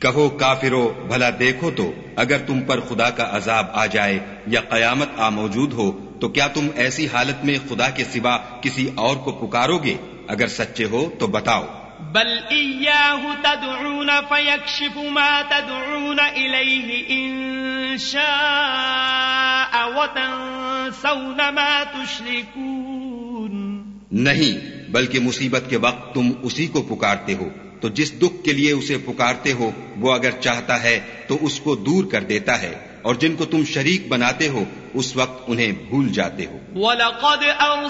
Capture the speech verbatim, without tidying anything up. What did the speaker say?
कहो काफिरो, भला देखो तो अगर तुम पर खुदा का अजाब आ जाए या कयामत आ मौजूद हो तो क्या तुम ऐसी हालत में खुदा के सिवा किसी और को पुकारोगे? अगर सच्चे हो तो बताओ। बल इय्याहु तदऊन फयक्शिफु मा तदऊन इलैहि इन शाअ व तंसौन मा तुश्रिकून। नहीं, बल्कि मुसीबत के वक्त तुम उसी को पुकारते हो, तो जिस दुख के लिए उसे पुकारते हो वो अगर चाहता है तो उसको दूर कर देता है, और जिनको तुम शरीक बनाते हो उस वक्त उन्हें भूल जाते हो।